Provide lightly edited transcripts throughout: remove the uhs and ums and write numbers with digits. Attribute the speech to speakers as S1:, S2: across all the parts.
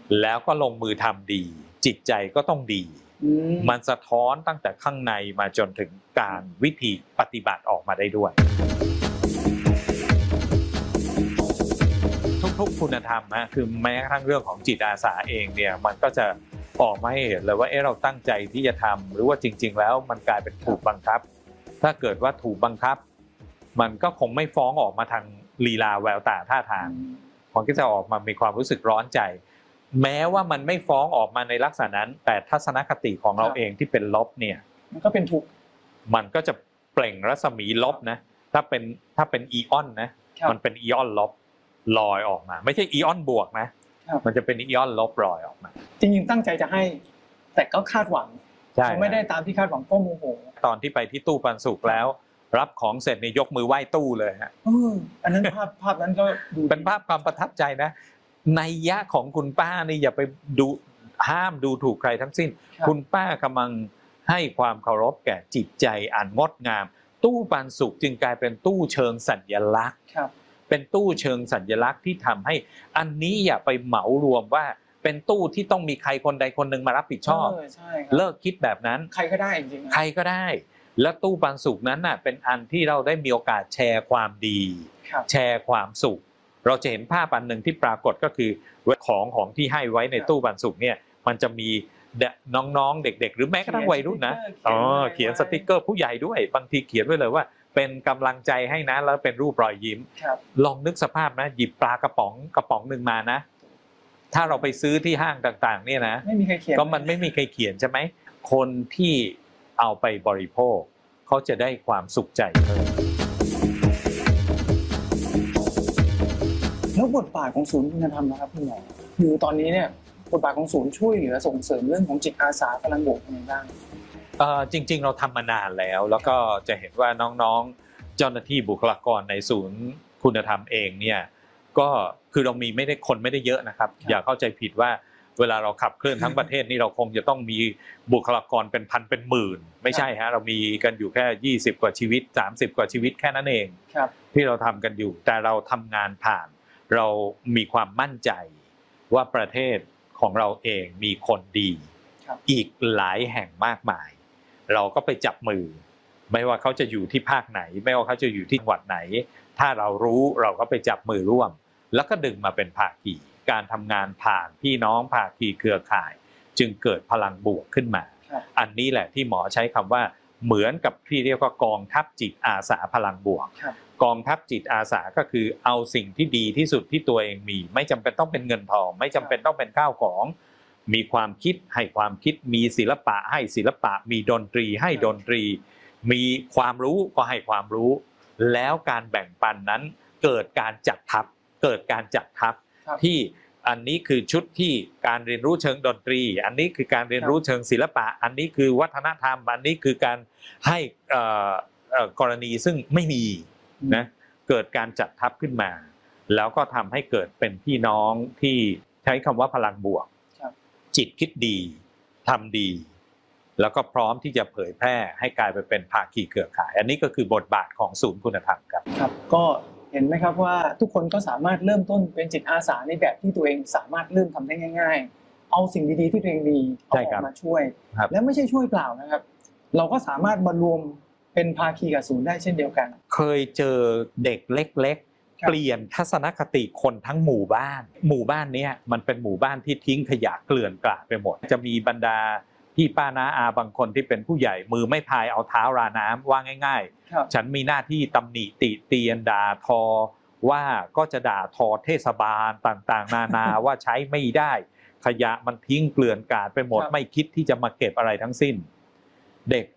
S1: แล้วก็ลงมือทำดีจิตใจก็ต้องดีมันสะท้อนตั้งแต่ข้างในมาจนถึงการวิธีปฏิบัติออกมาได้ด้วยทุกคุณธรรมนะคือแม้กระทั่งเรื่องของจิตอาสาเองเนี่ยมันก็จะออกมาให้เห็นเลยว่าเราตั้งใจที่จะทำหรือว่าจริงๆแล้วมันกลายเป็นถูกบังคับถ้าเกิดว่าถูกบังคับมันก็คงไม่ฟ้องออกมาทางลีลาแววตาท่าทางมันก็จะออกมามีความรู้สึกร้อนใจแม้ว่ามันไม่ฟ้องออกมาในลักษณะนั้นแต่ทัศนคติของเราเองที่เป็นลบเนี่ย
S2: มันก็เป็นทุกข์
S1: มันก็จะเปล่งรัศมีลบนะถ้าเป็นอีออนนะมันเป็นอีออนลบลอยออกมาไม่ใช่อีออนบวกนะมันจะเป็นอีออนลบลอยออกมา
S2: จริงๆตั้งใจจะให้แต่ก็คาดหวังเขาไม่ได้ตามที่คาดหวังก็โมโห
S1: ตอนที่ไปที่ตู้ปันสุกแล้วรับของเสร็จนี่ยกมือไหว้ตู้เลยฮะ
S2: อันนั้นภาพนั้นก็ดู
S1: เป็นภาพความประทับใจนะนัยยะของคุณป้านี่อย่าไปดูห้ามดูถูกใครทั้งสิ้นคุณป้ากำลังให้ความเคารพแก่จิตใจอันงดงามตู้ปันสุกจึงกลายเป็นตู้เชิงสัญลักษณ์เป็นตู้เชิงสัญลักษณ์ที่ทำให้อันนี้อย่าไปเหมารวมว่าเป็นตู้ที่ต้องมีใครคนใดคนหนึ่งมารับผิดชอบเลิกคิดแบบนั้น
S2: ใครก็ได้จริง
S1: ๆใครก็ได้และตู้ปันสุกนั้นน่ะเป็นอันที่เราได้มีโอกาสแชร์ความดีแชร์ความสุขเราจะเห็นภาพอันหนึ่งที่ปรากฏก็คือของที่ให้ไว้ในตู้ปันสุกเนี่ยมันจะมีน้องๆเด็กๆหรือแม้กระทั่งวัยรุ่นนะเขียนสติ๊กเกอร์ผู้ใหญ่ด้วยบางทีเขียนไว้เลยว่าเป็นกำลังใจให้นะแล้วเป็นรูปรอยยิ้มลองนึกสภาพนะหยิบปลากระป๋องหนึ่งมานะถ้าเราไปซื้อที่ห้างต่างๆเนี่ยนะ
S2: ไม่มีใครเขียน
S1: ก็มันไม่มีใครเขียนใช่ไหมคนที่เอาไปบริโภคเขาจะได้ความสุขใจเพิ่ม
S2: แล้วบทบาทของศูนย์คุณธรรมนะครับคุณหมออยู่ตอนนี้เนี่ยบทบาทของศูนย์ช่วยเหลือส่งเสริมเรื่องของจิตอาสาพลังบวกยังไงบ้าง
S1: จริงๆเราทำมานานแล้วก็จะเห็นว่าน้องๆเจ้าหน้าที่บุคลากรในศูนย์คุณธรรมเองเนี่ยก็คือเรามีไม่ได้เยอะนะครับอย่าเข้าใจผิดว่าเวลาเราขับเคลื่อนทั้งประเทศนี่เราคงจะต้องมีบุคลากรเป็นพันเป็นหมื่นไม่ใช่ฮะเรามีกันอยู่แค่20กว่าชีวิต30กว่าชีวิตแค่นั้นเองที่เราทำกันอยู่แต่เราทำงานผ่านเรามีความมั่นใจว่าประเทศของเราเองมีคนดีอีกหลายแห่งมากมายเราก็ไปจับมือไม่ว่าเขาจะอยู่ที่ภาคไหนไม่ว่าเขาจะอยู่ที่จังหวัดไหนถ้าเรารู้เราก็ไปจับมือร่วมแล้วก็ดึงมาเป็นภาคีการทำงานผ่านพี่น้องภาคีเครือข่ายจึงเกิดพลังบวกขึ้นมาอันนี้แหละที่หมอใช้คำว่าเหมือนกับที่เรียกว่ากองทัพจิตอาสาพลังบวกกองทัพจิตอาสาก็คือเอาสิ่งที่ดีที่สุดที่ตัวเองมีไม่จำเป็นต้องเป็นเงินทองไม่จำเป็นต้องเป็นข้าวของมีความคิดให้ความคิดมีศิลปะให้ศิลปะมีดนตรีให้ดนตรีมีความรู้ก็ให้ความรู้แล้วการแบ่งปันนั้นเกิดการจัดทัพที่อันนี้คือชุดที่การเรียนรู้เชิงดนตรีอันนี้คือการเรียนรู้เชิงศิลปะอันนี้คือวัฒนธรรมอันนี้คือการให้กรณีซึ่งไม่มีนะเกิดการจัดทัพขึ้นมาแล้วก็ทำให้เกิดเป็นพี่น้องที่ใช้คำว่าพลังบวกจิตคิดดีทำดีแล้วก็พร้อมที่จะเผยแพร่ให้กลายไปเป็นภาคีเครือข่ายอันนี้ก็คือบทบาทของศูนย์คุณธรรมครับ
S2: ก็เห็นไหมครับว่าทุกคนก็สามารถเริ่มต้นเป็นจิตอาสาในแบบที่ตัวเองสามารถเริ่มทำได้ง่ายๆเอาสิ่งดีๆที่ตัวเองมีเอาออกมาช่วยและไม่ใช่ช่วยเปล่านะครับเราก็สามารถมารวมเป็นภาคีกับศูนย์ได้เช่นเดียวกัน
S1: เคยเจอเด็กเล็กๆเปลี่ยนทัศนคติคนทั้งหมู่บ้านนี้มันเป็นหมู่บ้านที่ทิ้งขยะเกลื่อนกลาดไปหมดจะมีบรรดาพี่ป้าน้าอาบางคนที่เป็นผู้ใหญ่มือไม่พายเอาเท้าราน้ำว่าง่ายๆฉันมีหน้าที่ตำหนิติเตียนด่าทอว่าก็จะด่าทอเทศบาลต่างๆนานาว่าใช้ไม่ได้ขยะมันทิ้งเกลื่อนกลาดไปหมดไม่คิดที่จะมาเก็บอะไรทั้งสิ้นเด็ก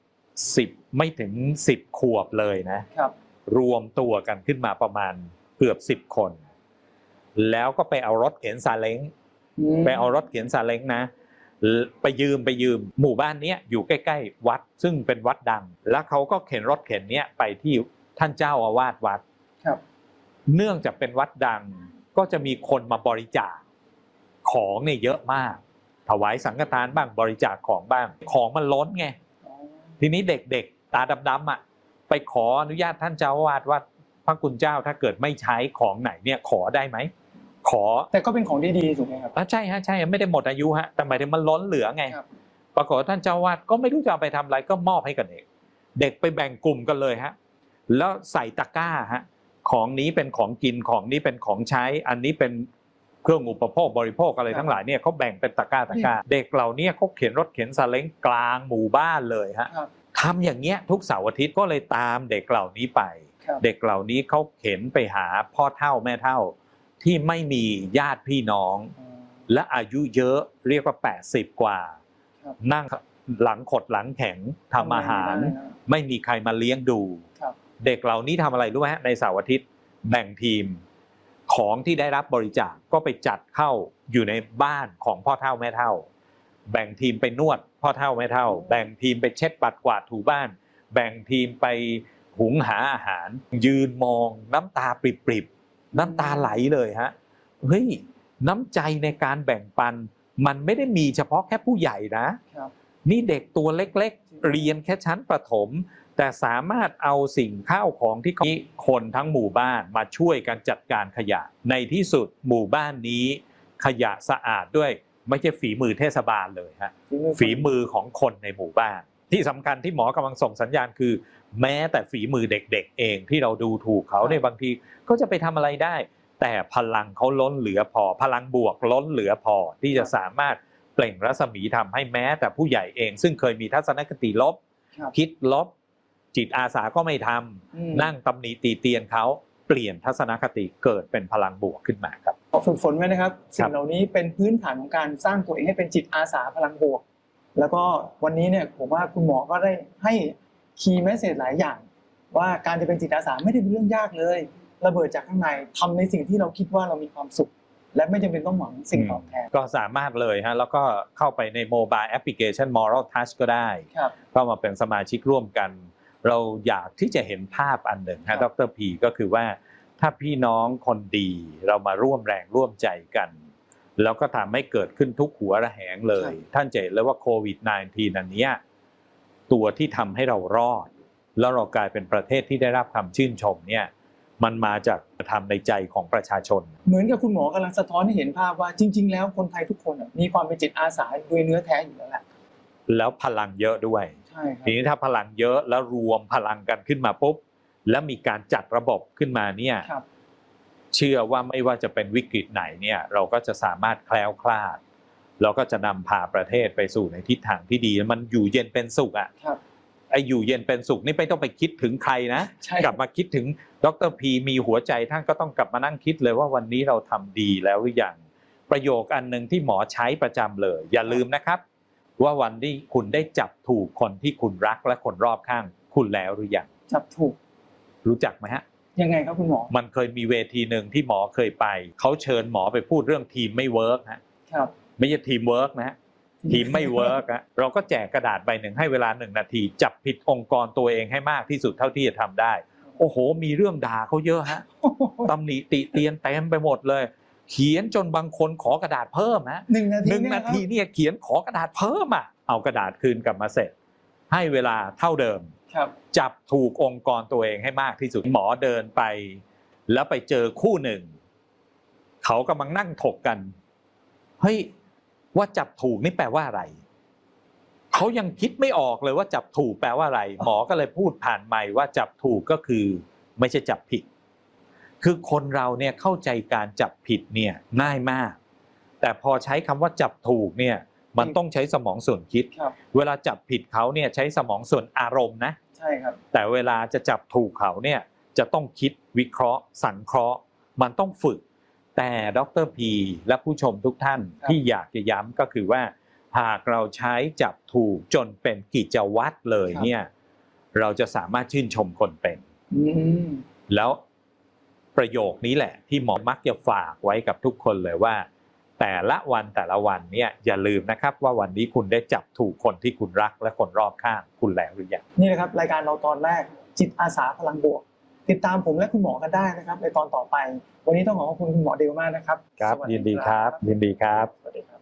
S1: 10ไม่ถึง10ขวบเลยนะรวมตัวกันขึ้นมาประมาณเกือบ10คนแล้วก็ไปเอารถเข็นซาเล้งนะไปยืมหมู่บ้านนี้อยู่ใกล้ๆวัดซึ่งเป็นวัดดังแล้วเขาก็เข็นรถเข็นเนี้ยไปที่ท่านเจ้าอาวาสวัดเนื่องจากเป็นวัดดังก็จะมีคนมาบริจาคของเนี่ยเยอะมากถวายสังฆทานบ้างบริจาคของบ้างของมันล้นไงทีนี้เด็กๆตาดำๆอ่ะไปขออนุญาตท่านเจ้าอาวาสวัดพระคุณเจ้าถ้าเกิดไม่ใช้ของไหนเนี่ยขอได้ไหมขขอ
S2: แต่ก็เป็นของดีๆถูกไหมครับ
S1: ใช่ฮะใช่ไม่ได้หมดอายุฮะแต่หมายถึงมันล้นเหลือไง
S2: ครับ
S1: ปรากฏว่าท่านเจ้าวาดก็ไม่รู้จะเอาไปทำอะไรก็มอบให้กับเด็กเด็กไปแบ่งกลุ่มกันเลยฮะแล้วใส่ตะกร้าฮะของนี้เป็นของกินของนี้เป็นของใช้อันนี้เป็นเครื่องอุปโภคบริโภคอะไรทั้งหลายเนี่ยเขาแบ่งเป็นตะกร้าเด็กเหล่านี้เขาเข็นรถเข็นซาเล้งกลางหมู่บ้านเลยฮะทำอย่างเงี้ยทุกเสาร์อาทิตย์ก็เลยตามเด็กเหล่านี้ไปเด็กเหล่านี้เขาเข็นไปหาพ่อเฒ่าแม่เฒ่าที่ไม่มีญาติพี่น้องและอายุเยอะเรียกว่า80กว่านั่งหลังขดหลังแข็งทำอาหารไม่มีใครมาเลี้ยงดูเด็กเหล่านี้ทำอะไรรู้ไหมในเสาร์อาทิตย์แบ่งทีมของที่ได้รับบริจาคก็ไปจัดเข้าอยู่ในบ้านของพ่อเฒ่าแม่เฒ่าแบ่งทีมไปนวดพ่อเฒ่าแม่เฒ่าแบ่งทีมไปเช็ดปัดกวาดถูบ้านแบ่งทีมไปหุงหาอาหารยืนมองน้ำตาปริบๆน้ำตาไหลเลยฮะเฮ้ยน้ำใจในการแบ่งปันมันไม่ได้มีเฉพาะแค่ผู้ใหญ่นะนี่เด็กตัวเล็กๆเรียนแค่ชั้นประถมแต่สามารถเอาสิ่งข้าวของที่คนทั้งหมู่บ้านมาช่วยกันจัดการขยะในที่สุดหมู่บ้านนี้ขยะสะอาดด้วยไม่ใช่ฝีมือเทศบาลเลยฮะฝีมือของคนในหมู่บ้านที่สำคัญที่หมอกำลังส่งสัญญาณคือแม้แต่ฝีมือเด็กๆเองที่เราดูถูกเขาในบางทีก็จะไปทำอะไรได้แต่พลังเขาล้นเหลือพอพลังบวกล้นเหลือพอที่จะสามารถเปล่งรัศมีทำให้แม้แต่ผู้ใหญ่เองซึ่งเคยมีทัศนคติลบคิดลบจิตอาสาก็ไม่ทำนั่งตำหนิตีเตียนเขาเปลี่ยนทัศนคติเกิดเป็นพลังบวกขึ้นมาครับ
S2: ฝึกฝนไว้นะครับสิ่งเหล่านี้เป็นพื้นฐานของการสร้างตัวเองให้เป็นจิตอาสาพลังบวกแล้วก็วันนี้เนี่ยผมว่าคุณหมอก็ได้ให้คีย์เมสเสจหลายอย่างว่าการจะเป็นจิตอาสาไม่ได้เป็นเรื่องยากเลยระเบิดจากข้างในทำในสิ่งที่เราคิดว่าเรามีความสุขและไม่จำเป็นต้องหวังสิ่งตอบแทน
S1: ก็สามารถเลยฮะแล้วก็เข้าไปในโมบายแอปพลิเคชัน Moral Touch ก็ได้เข้ามาเป็นสมาชิกร่วมกันเราอยากที่จะเห็นภาพอันหนึ่งฮะดร.พีก็คือว่าถ้าพี่น้องคนดีเรามาร่วมแรงร่วมใจกันแล้วก็ทำให้เกิดขึ้นทุกหัวระแหงเลยท่านจะเห็นเลยว่าโควิด -19 อันนี้ตัวที่ทำให้เรารอดแล้วเรากลายเป็นประเทศที่ได้รับคำชื่นชมเนี่ยมันมาจากธรรมในใจของประชาชน
S2: เหมือนกับคุณหมอกำลังสะท้อนให้เห็นภาพว่าจริงๆแล้วคนไทยทุกคนมีความเป็นจิตอาสาโดยเนื้อแท้อยู่แล้วแหละ
S1: แล้วพลังเยอะด้วยทีนี้ถ้าพลังเยอะแล้วรวมพลังกันขึ้นมาปุ๊บแล้วมีการจัดระบบขึ้นมาเนี่ยเชื่อว่าไม่ว่าจะเป็นวิกฤตไหนเนี่ยเราก็จะสามารถแคล้วคลาดเราก็จะนำพาประเทศไปสู่ในทิศทางที่ดีมันอยู่เย็นเป็นสุขอ่ะไอ้อยู่เย็นเป็นสุขนี่ไม่ต้องไปคิดถึงใครนะกลับมาคิดถึงดร.พีมีหัวใจท่านก็ต้องกลับมานั่งคิดเลยว่าวันนี้เราทำดีแล้วหรือยังประโยคอันนึงที่หมอใช้ประจำเลยอย่าลืมนะครับว่าวันที่คุณได้จับถูกคนที่คุณรักและคนรอบข้างคุณแล้วหรือยัง
S2: จับถูก
S1: รู้จักไหมฮะ
S2: ยังไงครับคุณหมอ
S1: มันเคยมีเวทีหนึ่งที่หมอเคยไปเขาเชิญหมอไปพูดเรื่องทีมไม่เวิร์ก
S2: ครับ
S1: ไม่ใช่ทีมเวิร์กนะทีมไม่เวิร์กเราก็แจกกระดาษใบหนึ่งให้เวลา1 นาทีจับผิดองค์กรตัวเองให้มากที่สุดเท่าที่จะทำได้โอ้โหมีเรื่องด่าเขาเยอะฮะตำหนิติเตียนเต็มไปหมดเลยเขียนจนบางคนขอกระดาษเพิ่มฮะ1 นาทีเนี่ยเขียนขอกระดาษเพิ่มเอากระดาษคืนกลับมาเสร็จให้เวลาเท่าเดิมจับถูกองค์กรตัวเองให้มากที่สุดหมอเดินไปแล้วไปเจอคู่หนึ่งเขากำลังนั่งถกกันเฮ้ยว่าจับถูกนี่แปลว่าอะไรเขายังคิดไม่ออกเลยว่าจับถูกแปลว่าอะไรหมอก็เลยพูดผ่านไมค์ว่าจับถูกก็คือไม่ใช่จับผิดคือคนเราเนี่ยเข้าใจการจับผิดเนี่ยง่ายมากแต่พอใช้คำว่าจับถูกเนี่ยมันต้องใช้สมองส่วนคิดเวลาจับผิดเขาเนี่ยใช้สมองส่วนอารมณ์นะ
S2: ใช่ครับ
S1: แต่เวลาจะจับถูกเขาเนี่ยจะต้องคิดวิเคราะห์สังเคราะห์มันต้องฝึกแต่ดร.พีและผู้ชมทุกท่านที่อยากจะย้ำก็คือว่าหากเราใช้จับถูกจนเป็นกิจวัตรเลยเนี่ยเราจะสามารถชื่นชมคนเป็นแล้วประโยคนี้แหละที่หมอมักจะฝากไว้กับทุกคนเลยว่าแต่ละวันเนี่ยอย่าลืมนะครับว่าวันนี้คุณได้จับถูกคนที่คุณรักและคนรอบข้างคุณแล้วหรือยัง
S2: นี่นะครับรายการเราตอนแรกจิตอาสาพลังบวกติดตามผมและคุณหมอกันได้นะครับในตอนต่อไปวันนี้ต้องขอบคุณคุณหมอเดลมากนะครับ
S1: ครับยินดีครับยินดีครับสวัสดีครับ